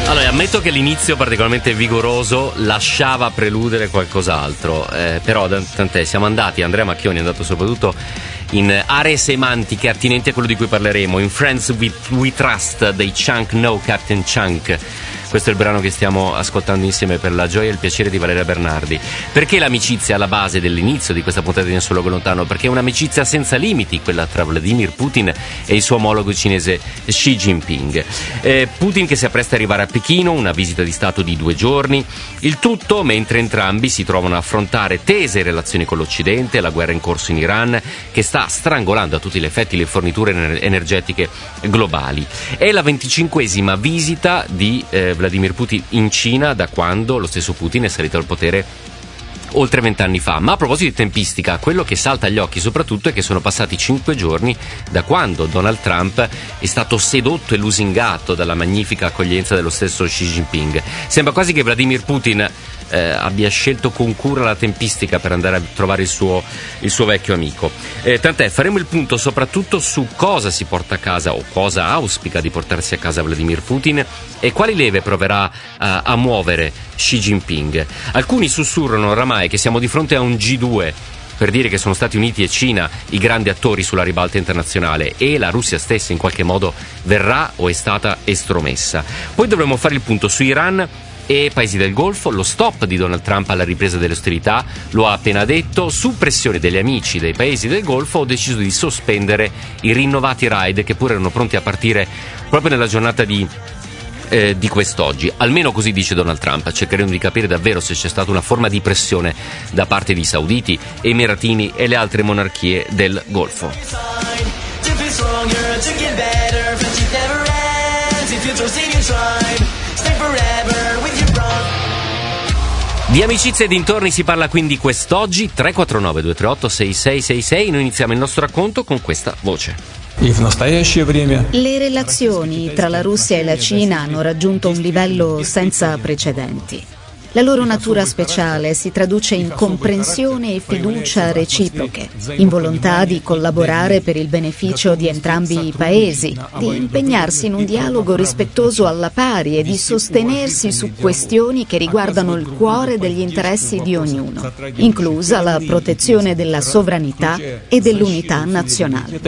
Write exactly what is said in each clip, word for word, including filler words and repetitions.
Allora, ammetto che l'inizio particolarmente vigoroso lasciava preludere qualcos'altro, eh, però tant'è, siamo andati, Andrea Macchioni è andato soprattutto in aree semantiche attinenti a quello di cui parleremo, in Friends We, We Trust dei Chunk No Captain Chunk. Questo è il brano che stiamo ascoltando insieme per la gioia e il piacere di Valeria Bernardi. Perché l'amicizia è alla base dell'inizio di questa puntata di Nessun Luogo Lontano? Perché è un'amicizia senza limiti, quella tra Vladimir Putin e il suo omologo cinese Xi Jinping. Eh, Putin che si appresta ad arrivare a Pechino, una visita di stato di due giorni, il tutto mentre entrambi si trovano a affrontare tese relazioni con l'Occidente, la guerra in corso in Iran, che sta strangolando a tutti gli effetti le forniture energetiche globali. È la venticinquesima visita di eh, Vladimir Putin in Cina da quando lo stesso Putin è salito al potere oltre vent'anni fa. Ma a proposito di tempistica, quello che salta agli occhi soprattutto è che sono passati cinque giorni da quando Donald Trump è stato sedotto e lusingato dalla magnifica accoglienza dello stesso Xi Jinping. Sembra quasi che Vladimir Putin eh, abbia scelto con cura la tempistica per andare a trovare il suo, il suo vecchio amico. Eh, tant'è, faremo il punto soprattutto su cosa si porta a casa o cosa auspica di portarsi a casa Vladimir Putin e quali leve proverà a, a muovere Xi Jinping. Alcuni sussurrano oramai che siamo di fronte a un G due per dire che sono Stati Uniti e Cina i grandi attori sulla ribalta internazionale e la Russia stessa in qualche modo verrà o è stata estromessa. Poi dovremo fare il punto su Iran e paesi del Golfo, lo stop di Donald Trump alla ripresa delle ostilità, lo ha appena detto, su pressione degli amici dei paesi del Golfo ho deciso di sospendere i rinnovati raid che pure erano pronti a partire proprio nella giornata di Eh, di quest'oggi, almeno così dice Donald Trump. Cercheremo di capire davvero se c'è stata una forma di pressione da parte di sauditi, emiratini e le altre monarchie del Golfo. Di amicizie e dintorni si parla quindi quest'oggi. Tre quattro nove due tre otto sei sei sei sei. Noi iniziamo il nostro racconto con questa voce. Le relazioni tra la Russia e la Cina hanno raggiunto un livello senza precedenti. La loro natura speciale si traduce in comprensione e fiducia reciproche, in volontà di collaborare per il beneficio di entrambi i paesi, di impegnarsi in un dialogo rispettoso alla pari e di sostenersi su questioni che riguardano il cuore degli interessi di ognuno, inclusa la protezione della sovranità e dell'unità nazionale.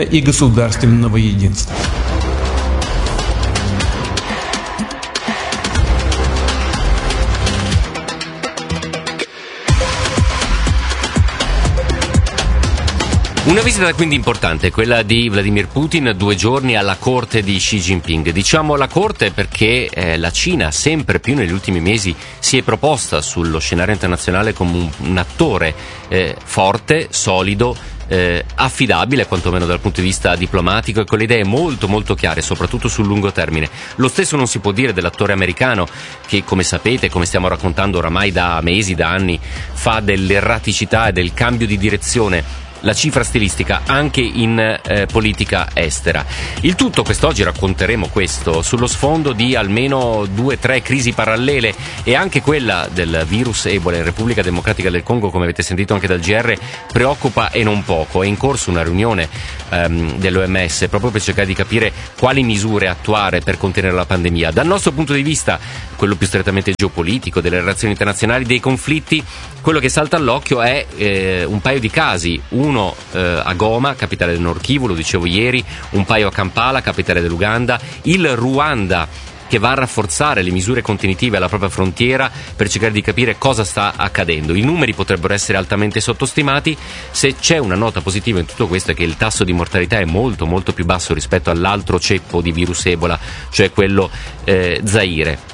Una visita quindi importante, quella di Vladimir Putin, due giorni alla corte di Xi Jinping. Diciamo la corte perché eh, la Cina sempre più negli ultimi mesi si è proposta sullo scenario internazionale come un, un attore eh, forte, solido, eh, affidabile quantomeno dal punto di vista diplomatico e con le idee molto molto chiare, soprattutto sul lungo termine. Lo stesso non si può dire dell'attore americano che, come sapete, come stiamo raccontando oramai da mesi, da anni, fa dell'erraticità e del cambio di direzione la cifra stilistica anche in eh, politica estera. Il tutto quest'oggi racconteremo questo sullo sfondo di almeno due o tre crisi parallele e anche quella del virus Ebola in Repubblica Democratica del Congo, come avete sentito anche dal G R, preoccupa e non poco. È in corso una riunione ehm, dell'O M S proprio per cercare di capire quali misure attuare per contenere la pandemia. Dal nostro punto di vista, quello più strettamente geopolitico, delle relazioni internazionali, dei conflitti, quello che salta all'occhio è eh, un paio di casi. Un Uno eh, a Goma, capitale del Nord Kivu, lo dicevo ieri, un paio a Kampala, capitale dell'Uganda, il Ruanda che va a rafforzare le misure contenitive alla propria frontiera per cercare di capire cosa sta accadendo. I numeri potrebbero essere altamente sottostimati. Se c'è una nota positiva in tutto questo è che il tasso di mortalità è molto molto più basso rispetto all'altro ceppo di virus Ebola, cioè quello eh, Zaire.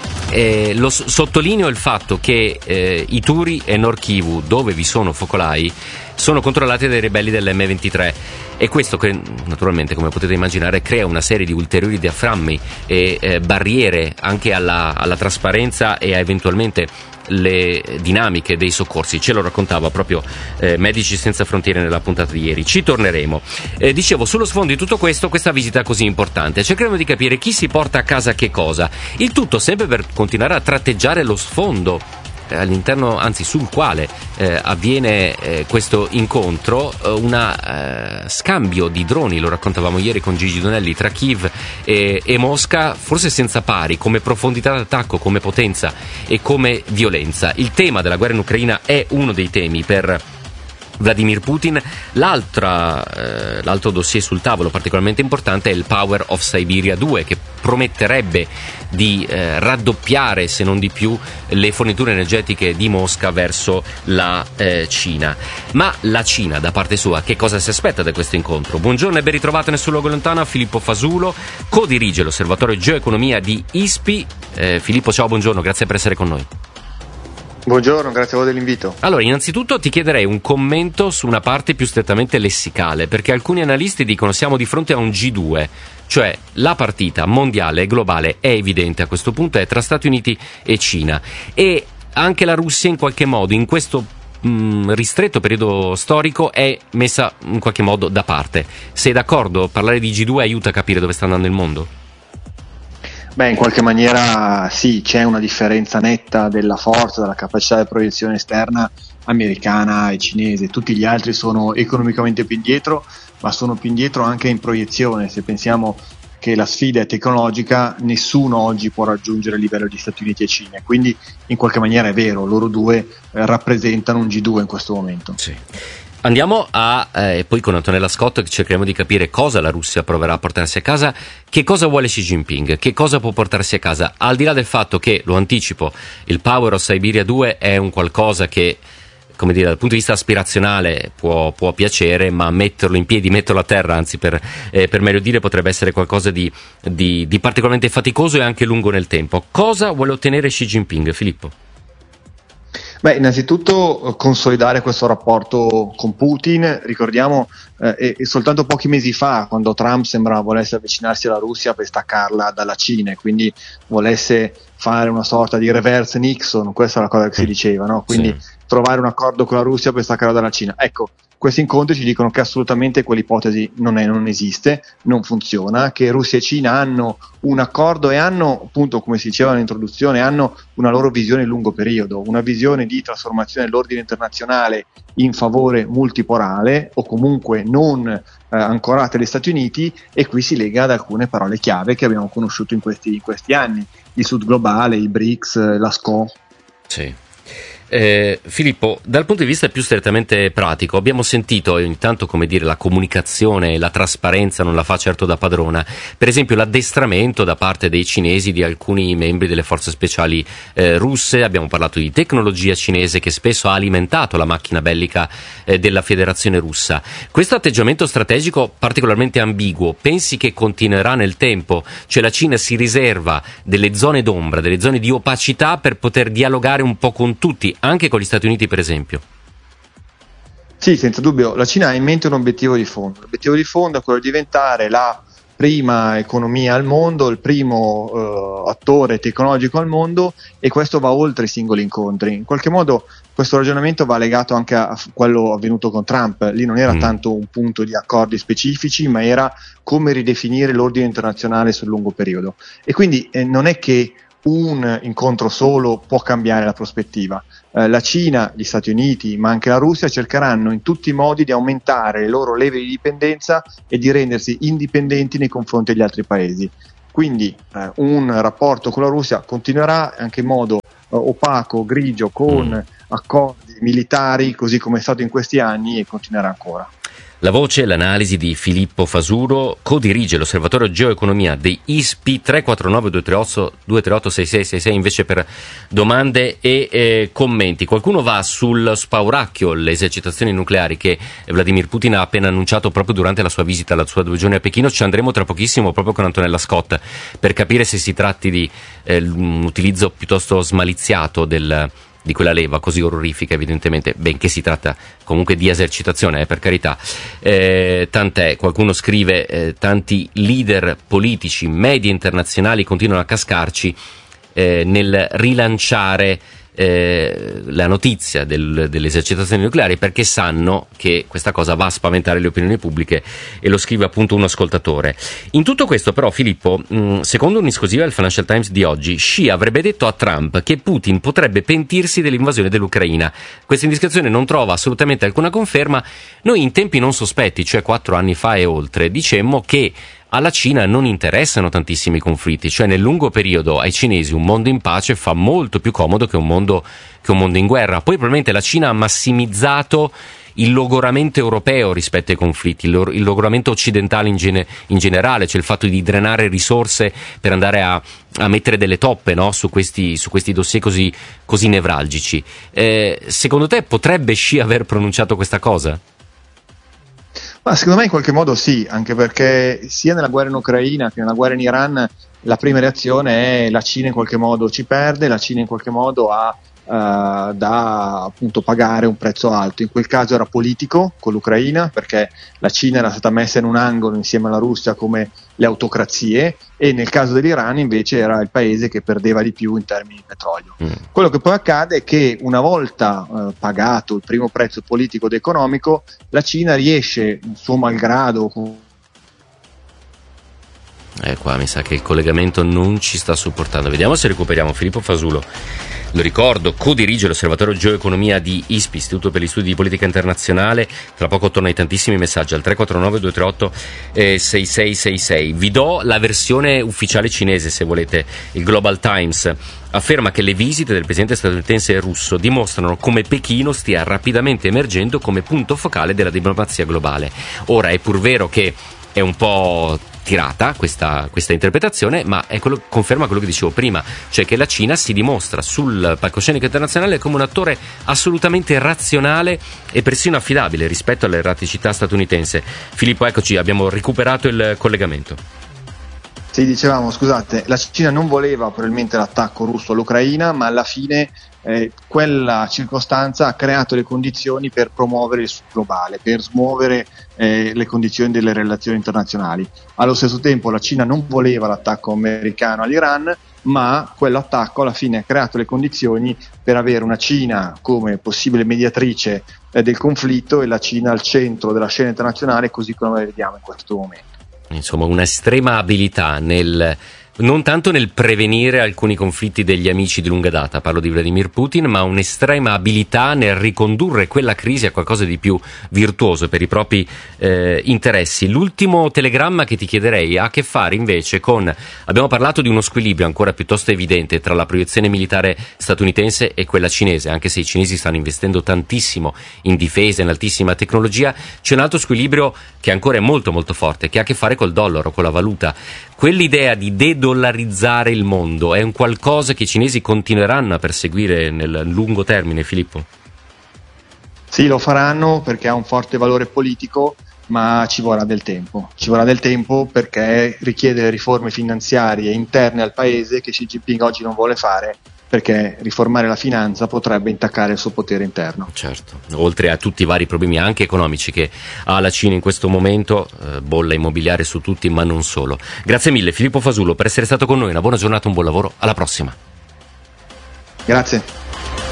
Eh, lo s- sottolineo il fatto che eh, Ituri e Nord Kivu, dove vi sono focolai, sono controllati dai ribelli dell'emme ventitré e questo che naturalmente, come potete immaginare, crea una serie di ulteriori diaframmi e eh, barriere anche alla, alla trasparenza e a eventualmente le dinamiche dei soccorsi. Ce lo raccontava proprio eh, Medici Senza Frontiere nella puntata di ieri. Ci torneremo. Eh, dicevo, sullo sfondo di tutto questo, questa visita così importante, cercheremo di capire chi si porta a casa che cosa. Il tutto sempre per continuare a tratteggiare lo sfondo all'interno, anzi sul quale eh, avviene eh, questo incontro, eh, una eh, scambio di droni, lo raccontavamo ieri con Gigi Donelli, tra Kiev e, e Mosca, forse senza pari come profondità d'attacco, come potenza e come violenza. Il tema della guerra in Ucraina è uno dei temi per Vladimir Putin. L'altra, eh, l'altro dossier sul tavolo particolarmente importante è il Power of Siberia due, che prometterebbe di eh, raddoppiare, se non di più, le forniture energetiche di Mosca verso la eh, Cina. Ma la Cina, da parte sua, che cosa si aspetta da questo incontro? Buongiorno e ben ritrovato nel suo luogo lontano a Filippo Fasulo, co-dirige l'osservatorio Geoeconomia di I S P I. Eh, Filippo, ciao, buongiorno, grazie per essere con noi. Buongiorno, grazie a voi dell'invito. Allora, innanzitutto ti chiederei un commento su una parte più strettamente lessicale, perché alcuni analisti dicono siamo di fronte a un G due, cioè la partita mondiale e globale è evidente a questo punto, è tra Stati Uniti e Cina, e anche la Russia in qualche modo in questo mh, ristretto periodo storico è messa in qualche modo da parte. Sei d'accordo? Parlare di G due aiuta a capire dove sta andando il mondo? Beh, in qualche maniera sì, c'è una differenza netta della forza, della capacità di proiezione esterna americana e cinese. Tutti gli altri sono economicamente più indietro, ma sono più indietro anche in proiezione. Se pensiamo che la sfida è tecnologica, nessuno oggi può raggiungere il livello di Stati Uniti e Cina, quindi in qualche maniera è vero, loro due eh, rappresentano un G due in questo momento. Sì. Andiamo a, eh, poi con Antonella Scott cercheremo di capire cosa la Russia proverà a portarsi a casa, che cosa vuole Xi Jinping, che cosa può portarsi a casa, al di là del fatto che, lo anticipo, il Power of Siberia due è un qualcosa che, come dire, dal punto di vista aspirazionale può, può piacere, ma metterlo in piedi, metterlo a terra, anzi per, eh, per meglio dire, potrebbe essere qualcosa di, di, di particolarmente faticoso e anche lungo nel tempo. Cosa vuole ottenere Xi Jinping, Filippo? Beh, innanzitutto consolidare questo rapporto con Putin. Ricordiamo eh, e soltanto pochi mesi fa, quando Trump sembrava volesse avvicinarsi alla Russia per staccarla dalla Cina, e quindi volesse fare una sorta di reverse Nixon, questa è la cosa che si diceva, no? Quindi sì, trovare un accordo con la Russia per staccarla dalla Cina. Ecco, questi incontri ci dicono che assolutamente quell'ipotesi non, è, non esiste, non funziona, che Russia e Cina hanno un accordo e hanno, appunto, come si diceva nell'introduzione, hanno una loro visione a lungo periodo, una visione di trasformazione dell'ordine internazionale in favore multipolare, o comunque non eh, ancorate agli Stati Uniti, e qui si lega ad alcune parole chiave che abbiamo conosciuto in questi, in questi anni: il Sud globale, i BRICS, la S C O. Sì. Eh, Filippo, dal punto di vista più strettamente pratico, abbiamo sentito ogni tanto, come dire, la comunicazione e la trasparenza non la fa certo da padrona. Per esempio l'addestramento da parte dei cinesi di alcuni membri delle forze speciali eh, russe, abbiamo parlato di tecnologia cinese che spesso ha alimentato la macchina bellica eh, della Federazione Russa. Questo atteggiamento strategico particolarmente ambiguo, pensi che continuerà nel tempo? Cioè la Cina si riserva delle zone d'ombra, delle zone di opacità per poter dialogare un po' con tutti, anche con gli Stati Uniti per esempio? Sì, senza dubbio. La Cina ha in mente un obiettivo di fondo. L'obiettivo di fondo è quello di diventare la prima economia al mondo, il primo eh, attore tecnologico al mondo, e questo va oltre i singoli incontri. In qualche modo questo ragionamento va legato anche a quello avvenuto con Trump. Lì non era mm. tanto un punto di accordi specifici, ma era come ridefinire l'ordine internazionale sul lungo periodo. E quindi eh, non è che un incontro solo può cambiare la prospettiva. Eh, la Cina, gli Stati Uniti, ma anche la Russia cercheranno in tutti i modi di aumentare le loro leve di dipendenza e di rendersi indipendenti nei confronti degli altri paesi. Quindi eh, un rapporto con la Russia continuerà anche in modo eh, opaco, grigio, con mm. accordi militari, così come è stato in questi anni, e continuerà ancora. La voce e l'analisi di Filippo Fasuro, co-dirige l'osservatorio Geoeconomia dei I S P I. Tre quattro nove due tre otto sei sei sei sei invece per domande e eh, commenti. Qualcuno va sul spauracchio, le esercitazioni nucleari che Vladimir Putin ha appena annunciato proprio durante la sua visita alla sua due giorni a Pechino. Ci andremo tra pochissimo proprio con Antonella Scott per capire se si tratti di eh, un utilizzo piuttosto smaliziato del di quella leva così orrorifica, evidentemente, benché si tratta comunque di esercitazione, eh, per carità. Eh, tant'è, qualcuno scrive, eh, tanti leader politici, media internazionali continuano a cascarci eh, nel rilanciare eh, la notizia del, delle esercitazioni nucleari, perché sanno che questa cosa va a spaventare le opinioni pubbliche, e lo scrive appunto un ascoltatore. In tutto questo però, Filippo, mh, secondo un'esclusiva del Financial Times di oggi, Xi avrebbe detto a Trump che Putin potrebbe pentirsi dell'invasione dell'Ucraina. Questa indiscrezione non trova assolutamente alcuna conferma. Noi in tempi non sospetti, cioè quattro anni fa e oltre, dicemmo che alla Cina non interessano tantissimi conflitti, cioè nel lungo periodo ai cinesi un mondo in pace fa molto più comodo che un mondo, che un mondo in guerra. Poi probabilmente la Cina ha massimizzato il logoramento europeo rispetto ai conflitti, il, lo- il logoramento occidentale in, gene- in generale, cioè il fatto di drenare risorse per andare a, a mettere delle toppe, no? su, questi, su questi dossier così, così nevralgici. Eh, secondo te potrebbe Xi aver pronunciato questa cosa? Ma secondo me in qualche modo sì, anche perché sia nella guerra in Ucraina che nella guerra in Iran la prima reazione è la Cina in qualche modo ci perde, la Cina in qualche modo ha Uh, da appunto pagare un prezzo alto. In quel caso era politico con l'Ucraina, perché la Cina era stata messa in un angolo insieme alla Russia come le autocrazie, e nel caso dell'Iran invece era il paese che perdeva di più in termini di petrolio. Mm. Quello che poi accade è che una volta uh, pagato il primo prezzo politico ed economico, la Cina riesce, suo malgrado. Eh, qua mi sa che il collegamento non ci sta supportando. Vediamo se recuperiamo Filippo Fasulo. Lo ricordo, co-dirige l'osservatorio Geoeconomia di I S P I, Istituto per gli Studi di Politica Internazionale. Tra poco torno ai tantissimi messaggi al tre quattro nove due tre otto sei sei sei sei. Vi do la versione ufficiale cinese, se volete. Il Global Times afferma che le visite del presidente statunitense e russo dimostrano come Pechino stia rapidamente emergendo come punto focale della diplomazia globale. Ora, è pur vero che è un po' tirata questa, questa interpretazione, ma è quello, conferma quello che dicevo prima, cioè che la Cina si dimostra sul palcoscenico internazionale come un attore assolutamente razionale e persino affidabile rispetto all'erraticità statunitense. Filippo, eccoci, abbiamo recuperato il collegamento. Sì, dicevamo, scusate, la Cina non voleva probabilmente l'attacco russo all'Ucraina, ma alla fine eh, quella circostanza ha creato le condizioni per promuovere il sud globale, per smuovere eh, le condizioni delle relazioni internazionali. Allo stesso tempo la Cina non voleva l'attacco americano all'Iran, ma quell'attacco alla fine ha creato le condizioni per avere una Cina come possibile mediatrice eh, del conflitto, e la Cina al centro della scena internazionale, così come la vediamo in questo momento. Insomma, un'estrema abilità nel non tanto nel prevenire alcuni conflitti degli amici di lunga data, parlo di Vladimir Putin, ma un'estrema abilità nel ricondurre quella crisi a qualcosa di più virtuoso per i propri eh, interessi. L'ultimo telegramma che ti chiederei ha a che fare invece con, abbiamo parlato di uno squilibrio ancora piuttosto evidente tra la proiezione militare statunitense e quella cinese, anche se i cinesi stanno investendo tantissimo in difesa, in altissima tecnologia. C'è un altro squilibrio che ancora è molto molto forte, che ha a che fare col dollaro, con la valuta. Quell'idea di dedollarizzare il mondo è un qualcosa che i cinesi continueranno a perseguire nel lungo termine, Filippo? Sì, lo faranno perché ha un forte valore politico, ma ci vorrà del tempo. Ci vorrà del tempo perché richiede riforme finanziarie interne al paese che Xi Jinping oggi non vuole fare, perché riformare la finanza potrebbe intaccare il suo potere interno. Certo, oltre a tutti i vari problemi anche economici che ha la Cina in questo momento, eh, bolla immobiliare su tutti, ma non solo. Grazie mille Filippo Fasulo per essere stato con noi, una buona giornata, un buon lavoro, alla prossima. Grazie.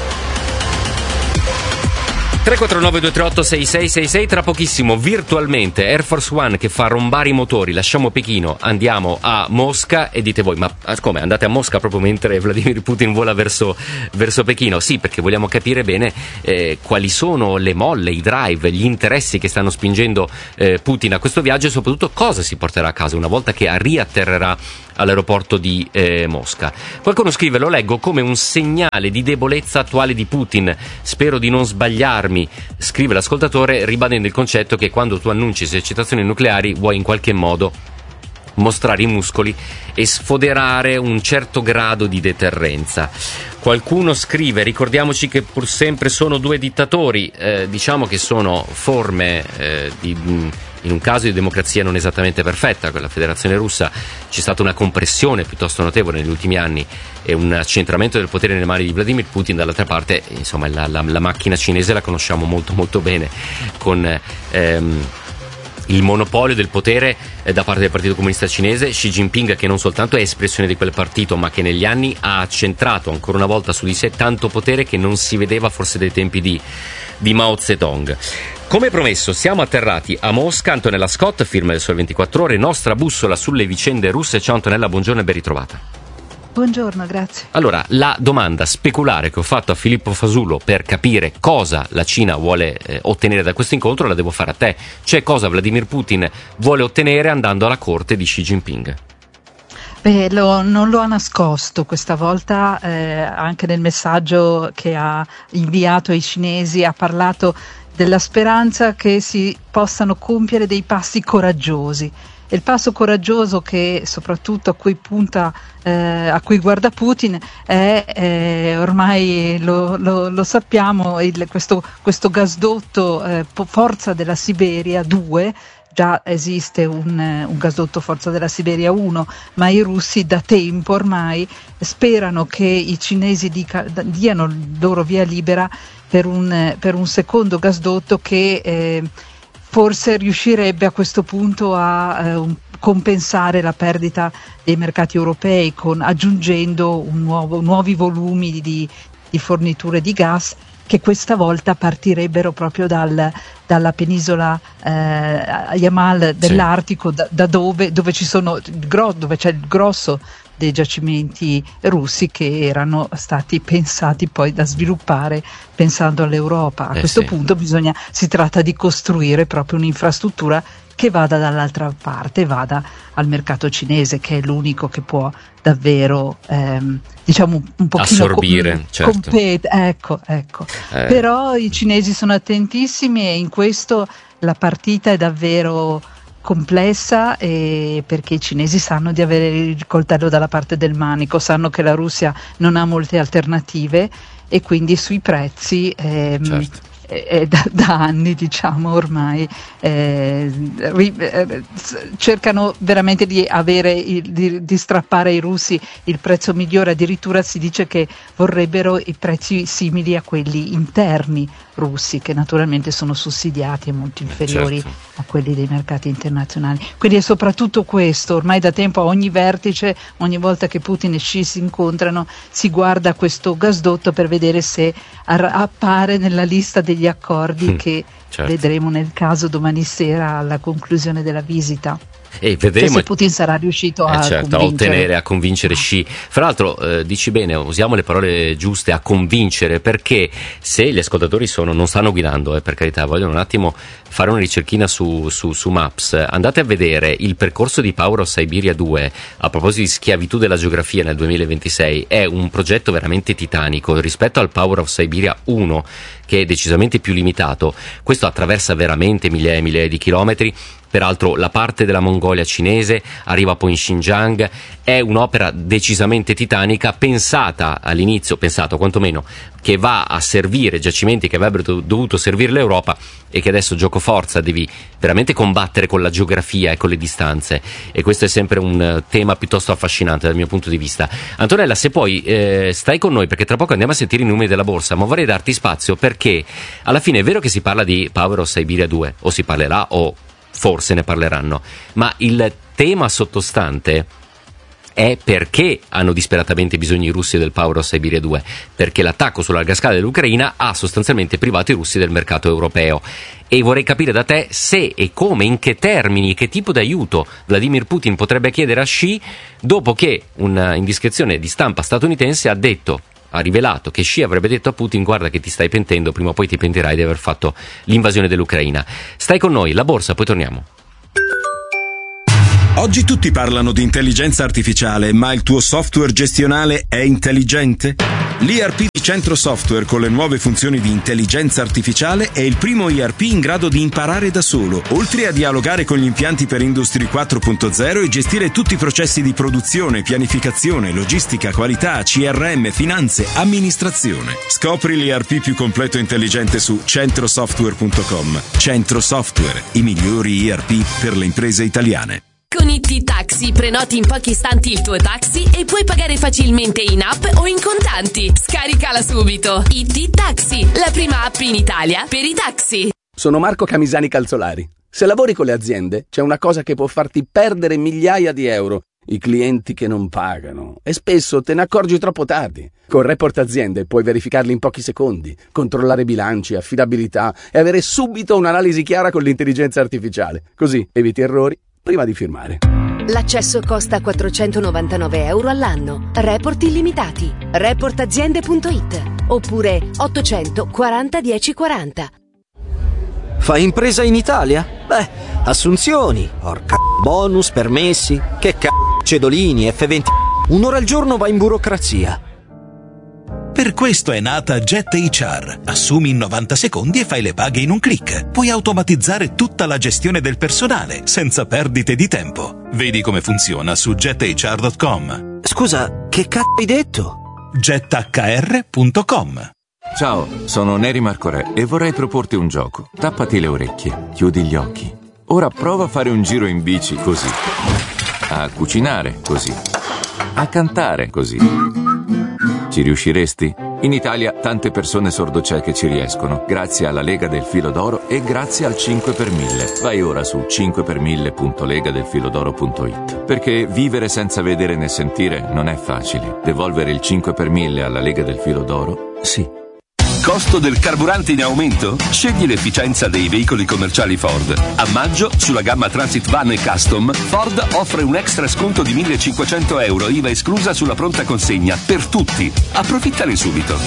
tre quattro nove due tre otto sei sei sei sei. Tra pochissimo virtualmente Air Force One che fa rombare i motori, lasciamo Pechino, andiamo a Mosca. E dite voi, ma come, andate a Mosca proprio mentre Vladimir Putin vola verso, verso Pechino? Sì, perché vogliamo capire bene eh, quali sono le molle, i drive, gli interessi che stanno spingendo eh, Putin a questo viaggio, e soprattutto cosa si porterà a casa una volta che riatterrerà all'aeroporto di eh, Mosca. Qualcuno scrive, lo leggo come un segnale di debolezza attuale di Putin, spero di non sbagliarmi, scrive l'ascoltatore, ribadendo il concetto che quando tu annunci esercitazioni nucleari vuoi in qualche modo mostrare i muscoli e sfoderare un certo grado di deterrenza. Qualcuno scrive, ricordiamoci che pur sempre sono due dittatori, eh, diciamo che sono forme eh, di... in un caso di democrazia non esattamente perfetta, con la Federazione Russa c'è stata una compressione piuttosto notevole negli ultimi anni e un accentramento del potere nelle mani di Vladimir Putin. Dall'altra parte, insomma, la, la, la macchina cinese la conosciamo molto molto bene, con ehm, il monopolio del potere eh, da parte del Partito Comunista Cinese, Xi Jinping, che non soltanto è espressione di quel partito ma che negli anni ha accentrato ancora una volta su di sé tanto potere che non si vedeva forse dai tempi di, di Mao Zedong. Come promesso, siamo atterrati a Mosca. Antonella Scott, firma del Sole ventiquattro Ore, nostra bussola sulle vicende russe. Ciao Antonella, buongiorno e ben ritrovata. Buongiorno, grazie. Allora, la domanda speculare che ho fatto a Filippo Fasullo per capire cosa la Cina vuole eh, ottenere da questo incontro la devo fare a te. Cioè, cosa Vladimir Putin vuole ottenere andando alla corte di Xi Jinping? Beh, lo, non lo ha nascosto questa volta, eh, anche nel messaggio che ha inviato ai cinesi ha parlato della speranza che si possano compiere dei passi coraggiosi. Il passo coraggioso che soprattutto a cui punta, eh, a cui guarda Putin è eh, ormai lo, lo, lo sappiamo, il, questo, questo gasdotto eh, Forza della Siberia due. Già esiste un, un gasdotto Forza della Siberia uno, ma i russi da tempo ormai sperano che i cinesi dica, diano loro via libera per un, per un secondo gasdotto che eh, forse riuscirebbe a questo punto a eh, un, compensare la perdita dei mercati europei, con, aggiungendo un nuovo, nuovi volumi di, di forniture di gas che questa volta partirebbero proprio dal, dalla penisola eh, Yamal dell'Artico, sì. da, da dove, dove, ci sono, dove c'è il grosso dei giacimenti russi che erano stati pensati poi da sviluppare pensando all'Europa. A eh questo sì. punto bisogna, si tratta di costruire proprio un'infrastruttura che vada dall'altra parte, vada al mercato cinese, che è l'unico che può davvero ehm, diciamo un pochino assorbire, com- certo. compet- ecco, ecco. Eh. Però i cinesi sono attentissimi e in questo la partita è davvero complessa, e perché i cinesi sanno di avere il coltello dalla parte del manico, sanno che la Russia non ha molte alternative e quindi sui prezzi ehm, certo. Eh, da, da anni diciamo ormai eh, ri, eh, cercano veramente di avere il, di, di strappare ai russi il prezzo migliore. Addirittura si dice che vorrebbero i prezzi simili a quelli interni russi, che naturalmente sono sussidiati e molto inferiori certo. a quelli dei mercati internazionali. Quindi è soprattutto questo, ormai da tempo a ogni vertice, ogni volta che Putin e Xi si incontrano, si guarda questo gasdotto per vedere se ar- appare nella lista degli accordi mm, che certo. vedremo nel caso domani sera alla conclusione della visita. E vedremo se Putin sarà riuscito eh a, certo, a ottenere, a convincere Xi. Fra l'altro eh, dici bene, usiamo le parole giuste, a convincere, perché se gli ascoltatori sono non stanno guidando, eh, per carità, vogliono un attimo fare una ricerchina su, su, su Maps, andate a vedere il percorso di Power of Siberia due a proposito di schiavitù della geografia nel duemilaventisei. È un progetto veramente titanico rispetto al Power of Siberia uno, che è decisamente più limitato. Questo attraversa veramente migliaia e migliaia di chilometri. Peraltro la parte della Mongolia cinese arriva poi in Xinjiang. È un'opera decisamente titanica, pensata all'inizio, pensato quantomeno, che va a servire giacimenti che avrebbero dovuto servire l'Europa e che adesso gioco forza devi veramente combattere con la geografia e con le distanze, e questo è sempre un tema piuttosto affascinante dal mio punto di vista. Antonella, se poi eh, stai con noi, perché tra poco andiamo a sentire i numeri della borsa, ma vorrei darti spazio perché alla fine è vero che si parla di Power of Siberia due, o si parlerà o forse ne parleranno, ma il tema sottostante è perché hanno disperatamente bisogno i russi del Power of Siberia due, perché l'attacco sulla larga scala dell'Ucraina ha sostanzialmente privato i russi del mercato europeo. E vorrei capire da te se e come, in che termini, che tipo di aiuto Vladimir Putin potrebbe chiedere a Xi, dopo che un'indiscrezione di stampa statunitense ha detto ha rivelato che Xi avrebbe detto a Putin: guarda che ti stai pentendo, prima o poi ti pentirai di aver fatto l'invasione dell'Ucraina. Stai con noi, la borsa, poi torniamo. Oggi tutti parlano di intelligenza artificiale, ma il tuo software gestionale è intelligente? L'E R P di Centro Software con le nuove funzioni di intelligenza artificiale è il primo E R P in grado di imparare da solo, oltre a dialogare con gli impianti per Industry quattro punto zero e gestire tutti i processi di produzione, pianificazione, logistica, qualità, C R M, finanze, amministrazione. Scopri l'E R P più completo e intelligente su centrosoftware punto com. Centro Software, i migliori E R P per le imprese italiane. Con I T Taxi prenoti in pochi istanti il tuo taxi e puoi pagare facilmente in app o in contanti. Scaricala subito. I T Taxi, la prima app in Italia per i taxi. Sono Marco Camisani Calzolari. Se lavori con le aziende, c'è una cosa che può farti perdere migliaia di euro: i clienti che non pagano. E spesso te ne accorgi troppo tardi. Con Report Aziende puoi verificarli in pochi secondi, controllare bilanci, affidabilità e avere subito un'analisi chiara con l'intelligenza artificiale. Così eviti errori prima di firmare. L'accesso costa quattrocentonovantanove euro all'anno. Report illimitati. report aziende punto it oppure ottocento quaranta dieci quaranta. Fai impresa in Italia? Beh, assunzioni, porca bonus, permessi, che c***o, cedolini, effe venti. Un'ora al giorno va in burocrazia. Per questo è nata Jet acca erre. Assumi in novanta secondi e fai le paghe in un click. Puoi automatizzare tutta la gestione del personale, senza perdite di tempo. Vedi come funziona su jet acca erre punto com. Scusa, che c***o hai detto? jet acca erre punto com. Ciao, sono Neri Marco Re e vorrei proporti un gioco. Tappati le orecchie, chiudi gli occhi. Ora prova a fare un giro in bici così. A cucinare così. A cantare così. Ci riusciresti? In Italia tante persone sordocieche ci riescono, grazie alla Lega del Filo d'Oro e grazie al cinque per mille. Vai ora su cinque per mille punto lega del filo d'oro punto it. Perché vivere senza vedere né sentire non è facile. Devolvere il cinque per mille alla Lega del Filo d'Oro? Sì. Costo del carburante in aumento? Scegli l'efficienza dei veicoli commerciali Ford. A maggio, sulla gamma Transit Van e Custom, Ford offre un extra sconto di millecinquecento euro, I V A esclusa sulla pronta consegna, per tutti. Approfittane subito.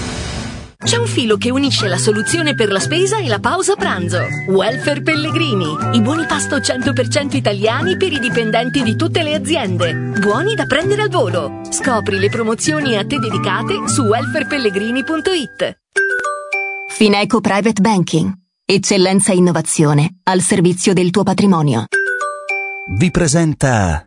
C'è un filo che unisce la soluzione per la spesa e la pausa pranzo. Welfare Pellegrini. I buoni pasto cento per cento italiani per i dipendenti di tutte le aziende. Buoni da prendere al volo. Scopri le promozioni a te dedicate su welfare pellegrini punto it. Fineco Private Banking. Eccellenza e innovazione al servizio del tuo patrimonio. Vi presenta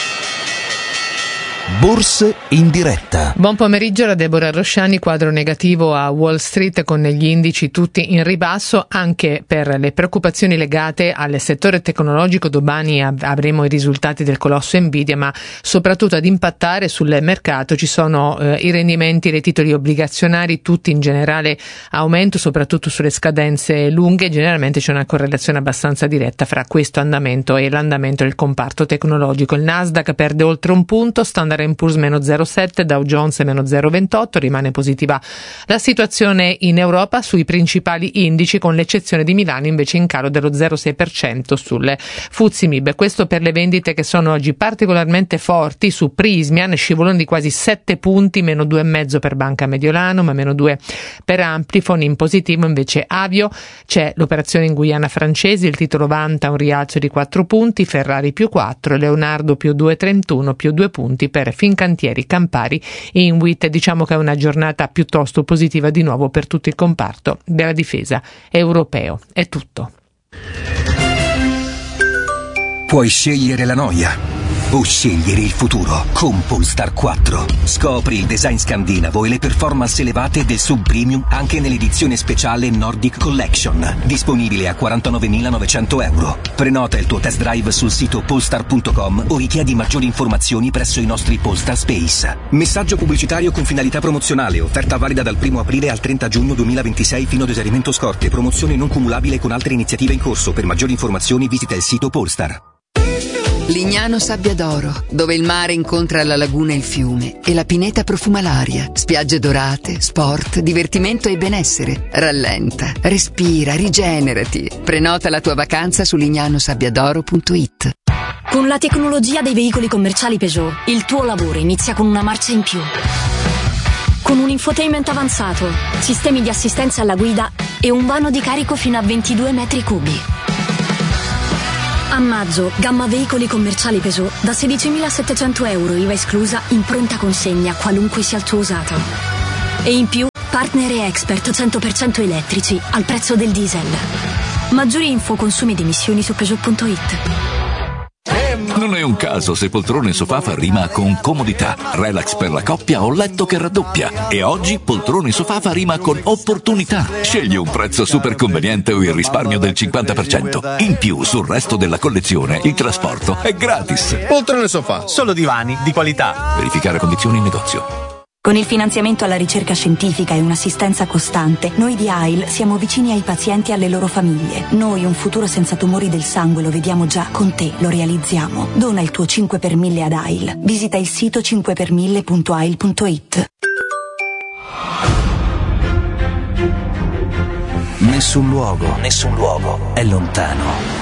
Borse in diretta. Buon pomeriggio da Deborah Rosciani. Quadro negativo a Wall Street con gli indici tutti in ribasso anche per le preoccupazioni legate al settore tecnologico. Domani avremo i risultati del colosso Nvidia, ma soprattutto ad impattare sul mercato ci sono eh, i rendimenti dei titoli obbligazionari, tutti in generale aumento, soprattutto sulle scadenze lunghe. Generalmente c'è una correlazione abbastanza diretta fra questo andamento e l'andamento del comparto tecnologico. Il Nasdaq perde oltre un punto, Standard and Poor's meno zero virgola sette, Dow Jones meno zero virgola ventotto, rimane positiva la situazione in Europa sui principali indici, con l'eccezione di Milano invece in calo dello zero virgola sei per cento sul F T S E M I B. Questo per le vendite che sono oggi particolarmente forti su Prysmian, scivolone di quasi sette punti, meno due virgola cinque per Banca Mediolano, ma meno due per Amplifon. In positivo invece Avio, c'è l'operazione in Guyana francese, il titolo vanta un rialzo di quattro punti, Ferrari più quattro, Leonardo più due virgola trentuno, più due punti per Fincantieri, Campari e Inwit. Diciamo che è una giornata piuttosto positiva di nuovo per tutto il comparto della difesa europeo. È tutto. Puoi scegliere la noia o scegliere il futuro con Polestar quattro. Scopri il design scandinavo e le performance elevate del sub-premium anche nell'edizione speciale Nordic Collection, disponibile a quarantanovemilanovecento euro. Prenota il tuo test drive sul sito polestar punto com o richiedi maggiori informazioni presso i nostri Polestar Space. Messaggio pubblicitario con finalità promozionale, offerta valida dal primo aprile al trenta giugno duemilaventisei fino ad esaurimento scorte, promozione non cumulabile con altre iniziative in corso. Per maggiori informazioni visita il sito Polestar. Lignano Sabbia d'Oro, dove il mare incontra la laguna e il fiume e la pineta profuma l'aria. Spiagge dorate, sport, divertimento e benessere. Rallenta, respira, rigenerati. Prenota la tua vacanza su lignano sabbiadoro punto it. Con la tecnologia dei veicoli commerciali Peugeot, il tuo lavoro inizia con una marcia in più. Con un infotainment avanzato, sistemi di assistenza alla guida e un vano di carico fino a ventidue metri cubi. A maggio, gamma veicoli commerciali Peugeot da sedicimilasettecento euro, I V A esclusa, in pronta consegna, qualunque sia il tuo usato. E in più, partner e expert cento per cento elettrici al prezzo del diesel. Maggiori info, consumi ed emissioni su Peugeot punto it. Non è un caso se poltrone sofà fa rima con comodità, relax per la coppia o letto che raddoppia. E oggi poltrone sofà fa rima con opportunità. Scegli un prezzo super conveniente o il risparmio del cinquanta per cento. In più, sul resto della collezione, il trasporto è gratis. Poltrone sofà, solo divani di qualità. Verificare condizioni in negozio. Con il finanziamento alla ricerca scientifica e un'assistenza costante, noi di A I L siamo vicini ai pazienti e alle loro famiglie. Noi un futuro senza tumori del sangue lo vediamo già, con te lo realizziamo. Dona il tuo cinque per mille ad A I L. Visita il sito cinque per mille punto a i l punto i t. Nessun luogo, nessun luogo è lontano.